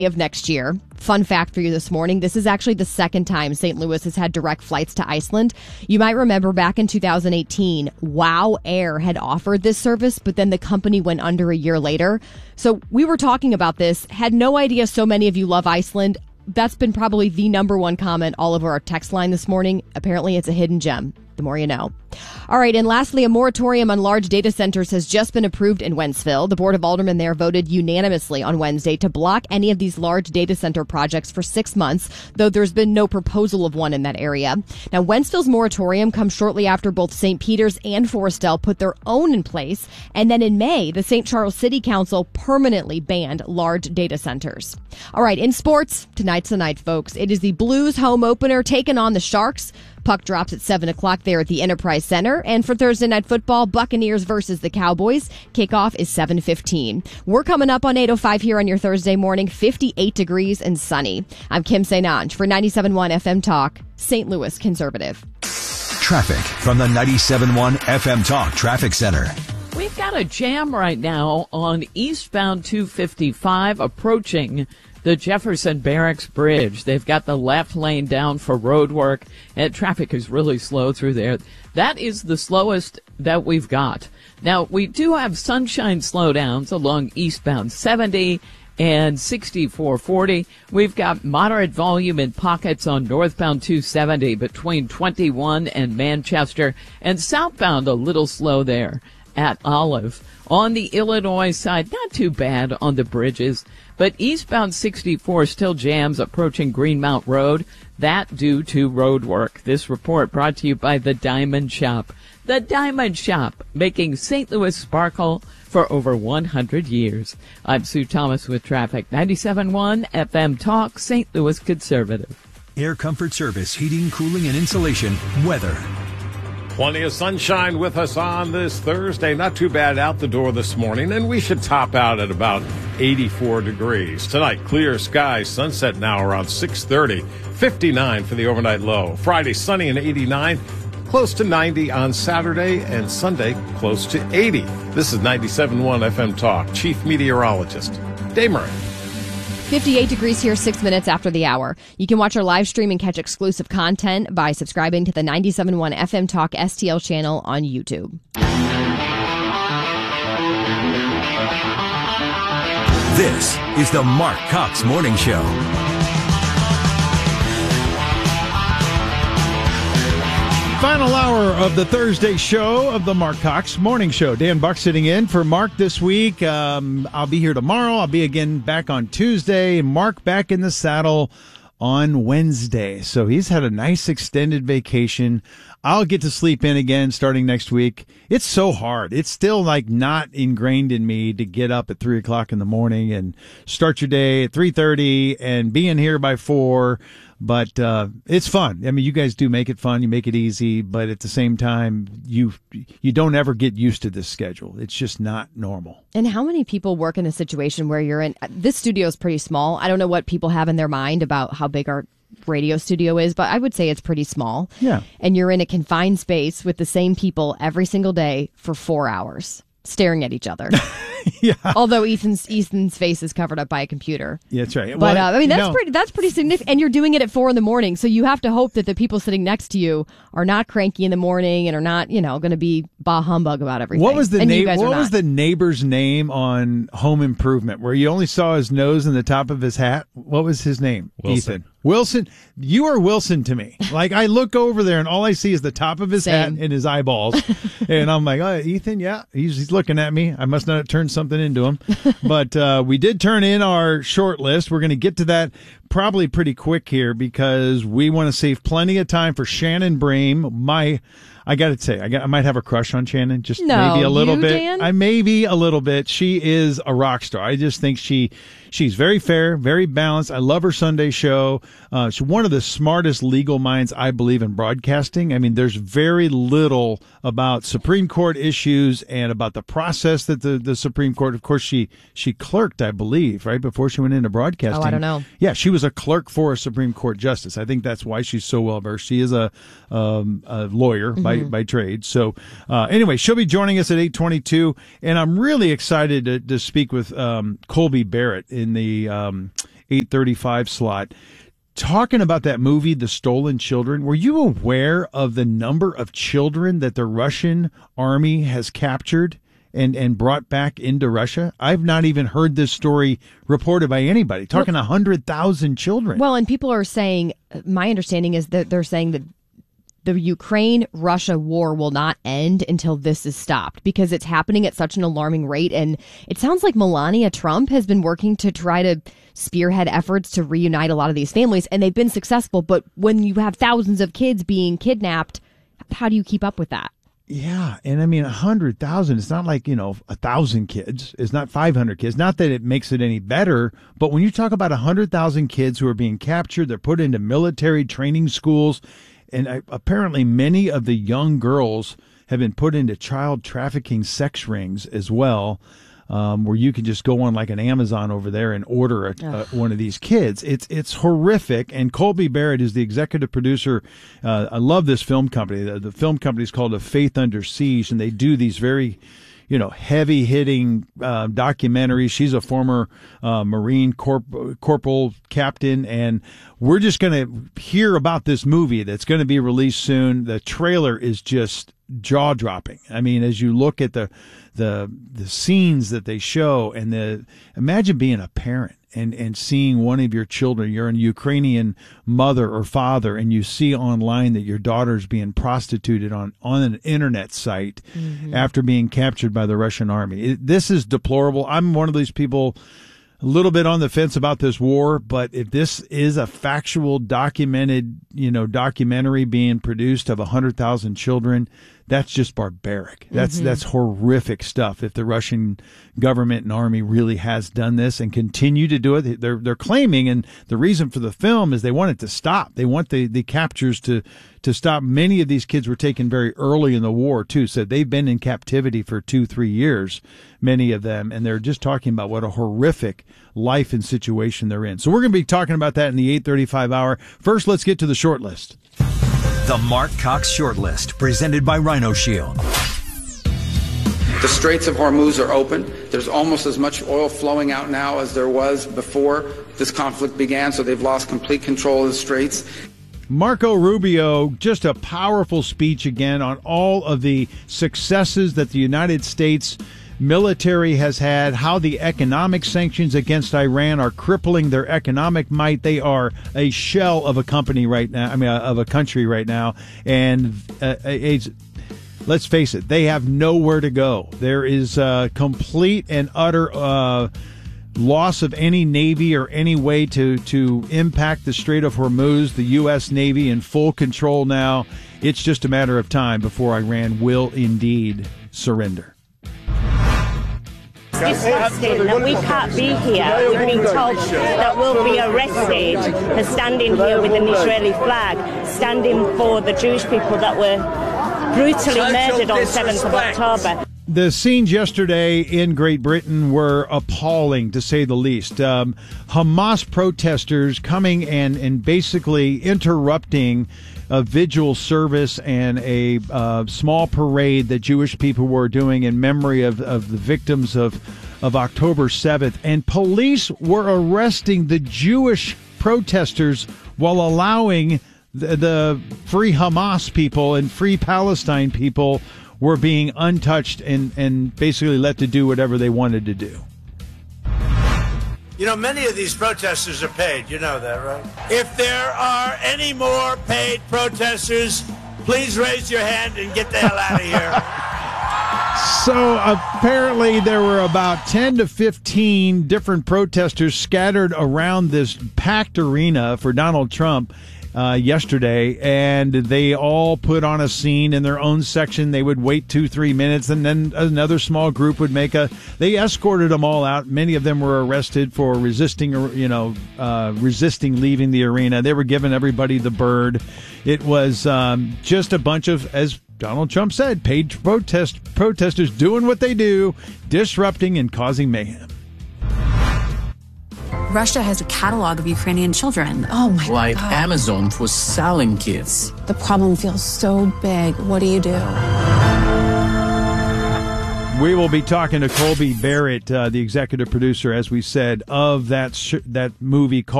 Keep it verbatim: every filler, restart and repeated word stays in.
of next year. Fun fact for you this morning, this is actually the second time Saint Louis has had direct flights to Iceland. You might remember back in two thousand eighteen, WOW Air had offered this service, but then the company went under a year later. So we were talking about this, had no idea so many of you love Iceland. That's been probably the number one comment all over our text line this morning. Apparently it's a hidden gem. The more you know. All right, and lastly, a moratorium on large data centers has just been approved in Wentzville. The Board of Aldermen there voted unanimously on Wednesday to block any of these large data center projects for six months, though there's been no proposal of one in that area. Now, Wentzville's moratorium comes shortly after both Saint Peter's and Forestell put their own in place, and then in May, the Saint Charles City Council permanently banned large data centers. All right, in sports, tonight's the night, folks. It is the Blues home opener taking on the Sharks. Puck drops at seven o'clock there at the Enterprise Center. And for Thursday Night Football, Buccaneers versus the Cowboys. Kickoff is seven fifteen. We're coming up on eight oh five here on your Thursday morning, fifty-eight degrees and sunny. I'm Kim St-Ange for ninety-seven point one F M Talk, Saint Louis Conservative. Traffic from the ninety-seven point one F M Talk Traffic Center. We've got a jam right now on eastbound two fifty-five approaching the Jefferson Barracks Bridge. They've got the left lane down for road work, and traffic is really slow through there. That is the slowest that we've got. Now, we do have sunshine slowdowns along eastbound seventy and sixty-four forty. We've got moderate volume in pockets on northbound two seventy between twenty-one and Manchester, and southbound a little slow there at Olive. On the Illinois side, not too bad on the bridges, but eastbound sixty-four still jams approaching Greenmount Road. That due to road work. This report brought to you by the Diamond Shop. The Diamond Shop, making Saint Louis sparkle for over one hundred years. I'm Sue Thomas with traffic. ninety-seven point one F M Talk, Saint Louis Conservative. Air Comfort Service, heating, cooling, and insulation. Weather. Plenty of sunshine with us on this Thursday. Not too bad out the door this morning, and we should top out at about eighty-four degrees. Tonight, clear skies, sunset now around six thirty, fifty-nine for the overnight low. Friday, sunny and eighty-nine, close to ninety on Saturday, and Sunday, close to eighty. This is ninety-seven point one F M Talk. Chief Meteorologist, Dave Murray. fifty-eight degrees here, six minutes after the hour. You can watch our live stream and catch exclusive content by subscribing to the ninety-seven point one F M Talk S T L channel on YouTube. This is the Mark Cox Morning Show. Final hour of the Thursday show of the Mark Cox Morning Show. Dan Buck sitting in for Mark this week. Um, I'll be here tomorrow. I'll be again back on Tuesday. Mark back in the saddle on Wednesday. So he's had a nice extended vacation. I'll get to sleep in again starting next week. It's so hard. It's still like not ingrained in me to get up at three o'clock in the morning and start your day at three thirty and be in here by four. But uh, it's fun. I mean, you guys do make it fun. You make it easy. But at the same time, you you don't ever get used to this schedule. It's just not normal. And how many people work in a situation where you're in? This studio is pretty small. I don't know what people have in their mind about how big our radio studio is, but I would say it's pretty small. Yeah. And you're in a confined space with the same people every single day for four hours. Staring at each other. Yeah. Although Ethan's Ethan's face is covered up by a computer. Yeah, that's right. But well, uh, I mean, that's no. pretty that's pretty significant. And you're doing it at four in the morning, so you have to hope that the people sitting next to you are not cranky in the morning and are not, you know, going to be bah humbug about everything. What was the and name? you guys What are was not. the neighbor's name on Home Improvement, where you only saw his nose and the top of his hat? What was his name? Wilson. Ethan. Wilson. You are Wilson to me. Like, I look over there and all I see is the top of his Same. hat and his eyeballs, and I'm like, oh, Ethan, yeah, he's he's looking at me. I must not have turned something into him. But uh, we did turn in our short list. We're going to get to that probably pretty quick here because we want to save plenty of time for Shannon Brame. My, I got to say, I got, I might have a crush on Shannon, just No, maybe a little you, bit. Dan? I maybe a little bit. She is a rock star. I just think she she's very fair, very balanced. I love her Sunday show. Uh, she's one of the smartest legal minds, I believe, in broadcasting. I mean, there's very little about Supreme Court issues and about the process that the, the Supreme Court, of course, she she clerked, I believe, right before she went into broadcasting. Oh, I don't know. Yeah, she was a clerk for a Supreme Court justice. I think that's why she's so well versed. She is a, um, a lawyer by, Mm-hmm. by trade. So uh, anyway, she'll be joining us at eight twenty-two, and I'm really excited to, to speak with um, Colby Barrett in the um, eight thirty-five slot. Talking about that movie, The Stolen Children, were you aware of the number of children that the Russian army has captured and, and brought back into Russia? I've not even heard this story reported by anybody. Talking one hundred thousand children. Well, and people are saying, my understanding is that they're saying that the Ukraine-Russia war will not end until this is stopped because it's happening at such an alarming rate. And it sounds like Melania Trump has been working to try to spearhead efforts to reunite a lot of these families, and they've been successful. But when you have thousands of kids being kidnapped, how do you keep up with that? Yeah, and I mean, one hundred thousand, it's not like, you know, one thousand kids. It's not five hundred kids. Not that it makes it any better, but when you talk about one hundred thousand kids who are being captured, they're put into military training schools, and I, apparently many of the young girls have been put into child trafficking sex rings as well, um, where you can just go on like an Amazon over there and order a, uh, one of these kids. It's it's horrific. And Colby Barrett is the executive producer. Uh, I love this film company. The, the film company is called A Faith Under Siege, and they do these very, you know, heavy hitting uh, documentaries. She's a former uh, Marine corp- corporal captain, and we're just going to hear about this movie that's going to be released soon. The trailer is just jaw dropping. I mean, as you look at the the the scenes that they show, and the imagine being a parent and and seeing one of your children, you're a Ukrainian mother or father, and you see online that your daughter's being prostituted on on an internet site mm-hmm. after being captured by the Russian army. It, this is deplorable. I'm one of these people a little bit on the fence about this war, but if this is a factual, documented, you know, documentary being produced of one hundred thousand children, that's just barbaric. That's mm-hmm. that's horrific stuff. If the Russian government and army really has done this and continue to do it, they're they're claiming, and the reason for the film is they want it to stop. They want the, the captures to to stop. Many of these kids were taken very early in the war too, so they've been in captivity for two, three years, many of them, and they're just talking about what a horrific life and situation they're in. So we're going to be talking about that in the eight thirty-five hour. First, let's get to the short list. The Mark Cox Short List, presented by Rhino Shield. The Straits of Hormuz are open. There's almost as much oil flowing out now as there was before this conflict began, so they've lost complete control of the Straits. Marco Rubio, just a powerful speech again on all of the successes that the United States military has had, how the economic sanctions against Iran are crippling their economic might. They are a shell of a company right now, I mean, of a country right now. And uh, it's, let's face it, they have nowhere to go. There is uh, complete and utter uh, loss of any Navy or any way to, to impact the Strait of Hormuz. The U S. Navy in full control now. It's just a matter of time before Iran will indeed surrender. Disgusting that we can't be here. We've been told that we'll be arrested for standing here with an Israeli flag, standing for the Jewish people that were brutally murdered on seventh of October. The scenes yesterday in Great Britain were appalling, to say the least. Um, Hamas protesters coming and, and basically interrupting a vigil service and a uh, small parade that Jewish people were doing in memory of, of the victims of, of October seventh. And police were arresting the Jewish protesters while allowing the, the free Hamas people and free Palestine people were being untouched and, and basically let to do whatever they wanted to do. You know, many of these protesters are paid. You know that, right? If there are any more paid protesters, please raise your hand and get the hell out of here. So apparently there were about ten to fifteen different protesters scattered around this packed arena for Donald Trump Uh, yesterday, and they all put on a scene in their own section. They would wait two, three minutes, and then another small group would make a. They escorted them all out. Many of them were arrested for resisting, you know, uh, resisting leaving the arena. They were giving everybody the bird. It was um, just a bunch of, as Donald Trump said, paid protest protesters doing what they do, disrupting and causing mayhem. Russia has a catalog of Ukrainian children. Oh, my like God. Like Amazon for selling kids. The problem feels so big. What do you do? We will be talking to Colby Barrett, uh, the executive producer, as we said, of that sh- that movie called